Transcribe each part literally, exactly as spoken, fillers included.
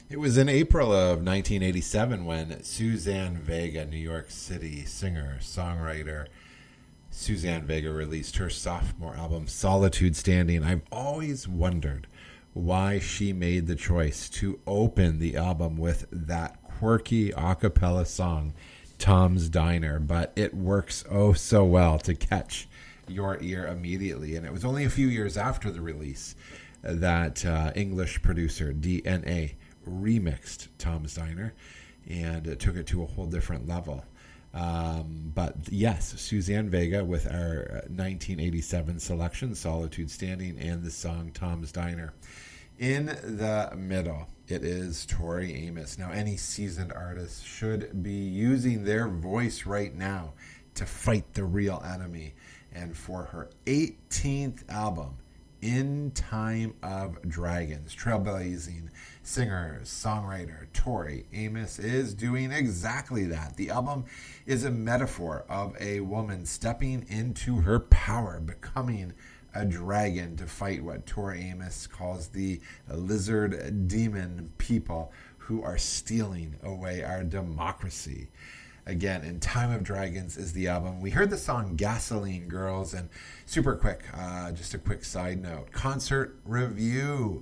It was in April of nineteen eighty-seven when Suzanne Vega, New York City singer, songwriter, Suzanne Vega released her sophomore album, Solitude Standing. I've always wondered why she made the choice to open the album with that quirky a cappella song, Tom's Diner, but it works oh so well to catch your ear immediately. And it was only a few years after the release that uh, English producer D N A remixed Tom's Diner, and it took it to a whole different level. Um, but yes, Suzanne Vega with our nineteen eighty-seven selection, Solitude Standing, and the song Tom's Diner. In the middle, it is Tori Amos. Now, any seasoned artist should be using their voice right now to fight the real enemy. And for her eighteenth album, In Time of Dragons, trailblazing singer, songwriter Tori Amos is doing exactly that. The album is a metaphor of a woman stepping into her power, becoming a dragon to fight what Tori Amos calls the lizard demon people who are stealing away our democracy. Again, In Time of Dragons is the album. We heard the song Gasoline Girls, and super quick, uh, just a quick side note, concert review.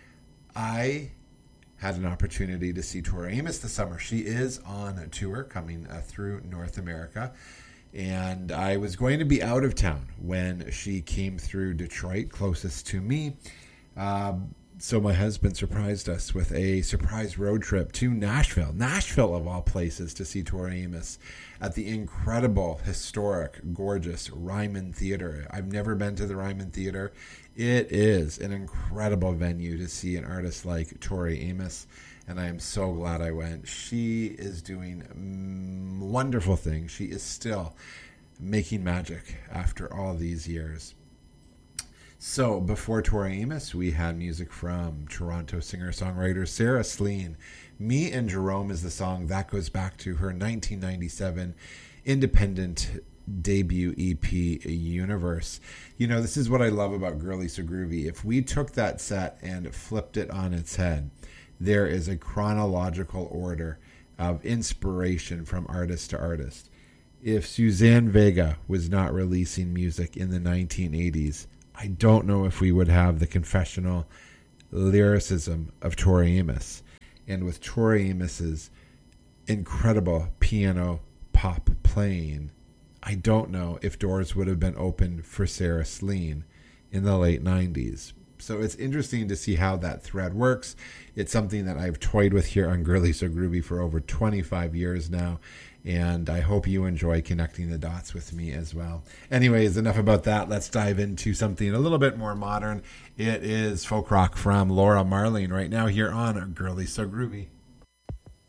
I had an opportunity to see Tori Amos this summer. She is on a tour coming uh, through North America, and I was going to be out of town when she came through Detroit, closest to me. Um, so my husband surprised us with a surprise road trip to Nashville, Nashville of all places, to see Tori Amos at the incredible, historic, gorgeous Ryman Theater. I've never been to the Ryman Theater. It is an incredible venue to see an artist like Tori Amos, and I am so glad I went. She is doing mm, wonderful things. She is still making magic after all these years. So before Tori Amos, we had music from Toronto singer-songwriter Sarah Slean. Me and Jerome is the song that goes back to her nineteen ninety-seven independent debut E P, Universe. You know, this is what I love about Girly So Groovy. If we took that set and flipped it on its head, there is a chronological order of inspiration from artist to artist. If Suzanne Vega was not releasing music in the nineteen eighties, I don't know if we would have the confessional lyricism of Tori Amos. And with Tori Amos's incredible piano pop playing, I don't know if doors would have been open for Sarah Slean in the late nineties. So it's interesting to see how that thread works. It's something that I've toyed with here on Girly So Groovy for over twenty-five years now, and I hope you enjoy connecting the dots with me as well. Anyways, enough about that. Let's dive into something a little bit more modern. It is folk rock from Laura Marling right now here on Girly So Groovy.